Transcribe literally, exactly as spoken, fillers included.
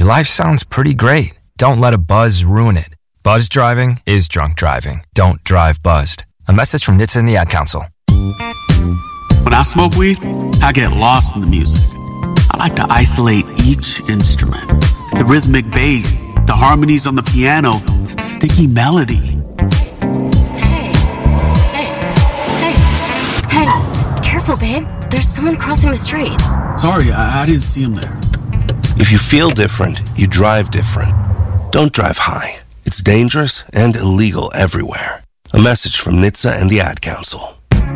Your life sounds pretty great. Don't let a buzz ruin it. Buzz driving is drunk driving. Don't drive buzzed. A message from N H T S A and the Ad Council. When I smoke weed, I get lost in the music. I like to isolate each instrument. The rhythmic bass, the harmonies on the piano, the sticky melody. Hey, hey, hey, hey, careful, babe. There's someone crossing the street. Sorry, I, I didn't see him there. If you feel different, you drive different. Don't drive high. It's dangerous and illegal everywhere. A message from N H T S A and the Ad Council.